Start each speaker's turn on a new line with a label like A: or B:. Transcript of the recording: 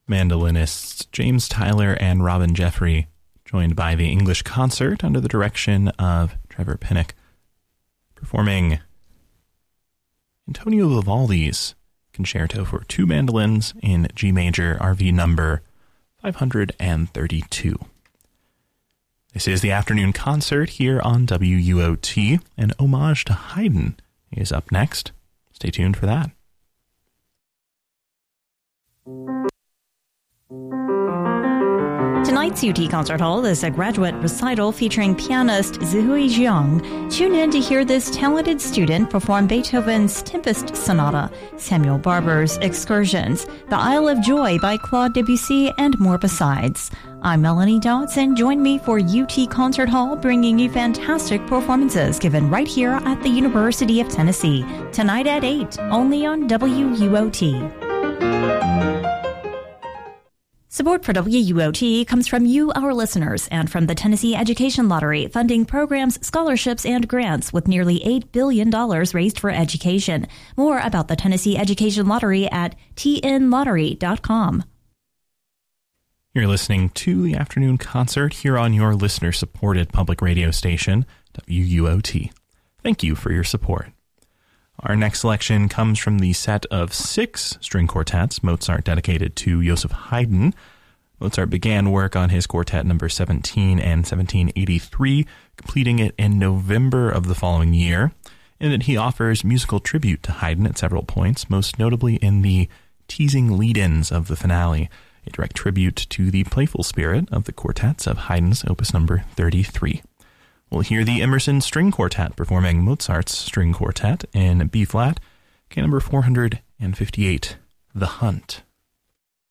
A: Mandolinists James Tyler and Robin Jeffrey, joined by the English Concert under the direction of Trevor Pinnock, performing Antonio Vivaldi's Concerto for Two Mandolins in G major, RV number 532. This is the afternoon concert here on WUOT, and Homage to Haydn is up next. Stay tuned for that.
B: Tonight's UT Concert Hall is a graduate recital featuring pianist Zihui Jiang. Tune in to hear this talented student perform Beethoven's Tempest Sonata, Samuel Barber's Excursions, The Isle of Joy by Claude Debussy, and more besides. I'm Melanie Dotz, and join me for UT Concert Hall, bringing you fantastic performances given right here at the University of Tennessee. Tonight at 8, only on WUOT. Support for WUOT comes from you, our listeners, and from the Tennessee Education Lottery, funding programs, scholarships, and grants with nearly $8 billion raised for education. More about the Tennessee Education Lottery at tnlottery.com.
A: You're listening to the afternoon concert here on your listener-supported public radio station, WUOT. Thank you for your support. Our next selection comes from the set of 6 string quartets Mozart dedicated to Joseph Haydn. Mozart began work on his quartet number 17 in 1783, completing it in November of the following year, in that he offers musical tribute to Haydn at several points, most notably in the teasing lead-ins of the finale, a direct tribute to the playful spirit of the quartets of Haydn's opus number 33. We'll hear the Emerson String Quartet performing Mozart's String Quartet in B-flat, number 458, The Hunt.